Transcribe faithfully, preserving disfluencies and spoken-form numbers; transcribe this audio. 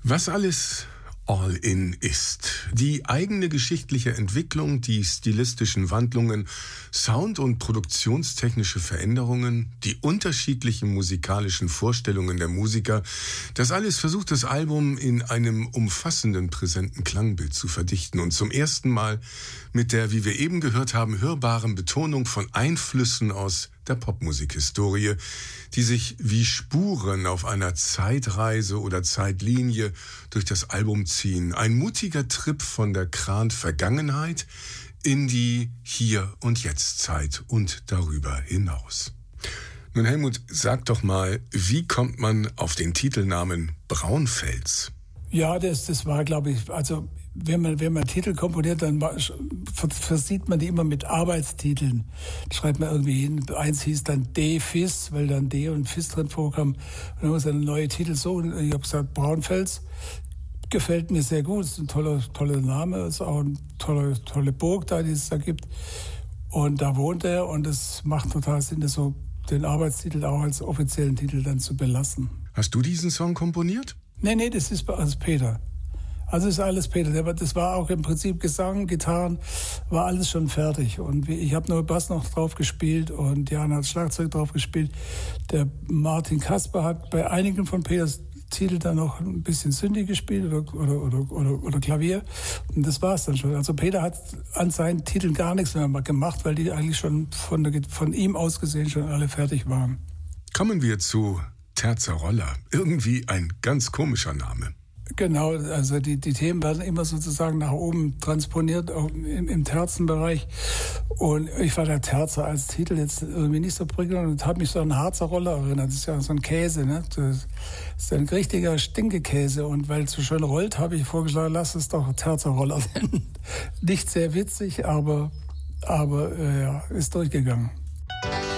Was alles All-In ist. Die eigene geschichtliche Entwicklung, die stilistischen Wandlungen, Sound- und produktionstechnische Veränderungen, die unterschiedlichen musikalischen Vorstellungen der Musiker, das alles versucht das Album in einem umfassenden, präsenten Klangbild zu verdichten und zum ersten Mal mit der, wie wir eben gehört haben, hörbaren Betonung von Einflüssen aus der Popmusikhistorie, die sich wie Spuren auf einer Zeitreise oder Zeitlinie durch das Album ziehen. Ein mutiger Trip von der Kran-Vergangenheit in die Hier- und Jetzt-Zeit und darüber hinaus. Nun Helmut, sag doch mal, wie kommt man auf den Titelnamen Braunfels? Ja, das, das war, glaube ich, also wenn man, wenn man Titel komponiert, dann versieht man die immer mit Arbeitstiteln. Da schreibt man irgendwie hin, eins hieß dann D-Fis, weil dann D und Fis drin vorkam. Und dann muss ein neuer Titel so, und ich habe gesagt, Braunfels, gefällt mir sehr gut, ist ein toller, toller Name, ist auch eine tolle, tolle Burg da, die es da gibt. Und da wohnt er und es macht total Sinn, das so den Arbeitstitel auch als offiziellen Titel dann zu belassen. Hast du diesen Song komponiert? Nee, nee, das ist alles Peter. Also ist alles Peter. Das war auch im Prinzip Gesang, Gitarren, war alles schon fertig. Und ich habe nur Bass noch drauf gespielt und Jan hat Schlagzeug drauf gespielt. Der Martin Kasper hat bei einigen von Peters Titel dann noch ein bisschen Synthi gespielt oder, oder, oder, oder, oder Klavier. Und das war es dann schon. Also Peter hat an seinen Titeln gar nichts mehr gemacht, weil die eigentlich schon von, der, von ihm aus gesehen schon alle fertig waren. Kommen wir zu Terzeroller. Irgendwie ein ganz komischer Name. Genau, also die, die Themen werden immer sozusagen nach oben transponiert, auch im, im Terzenbereich. Und ich fand der Terzer als Titel jetzt irgendwie nicht so prickelnd und hat mich so an Harzer Roller erinnert. Das ist ja so ein Käse, ne? Das ist ein richtiger Stinkekäse. Und weil es so schön rollt, habe ich vorgeschlagen, lass es doch Terzer Roller nennen. Nicht sehr witzig, aber, aber äh, ja, ist durchgegangen.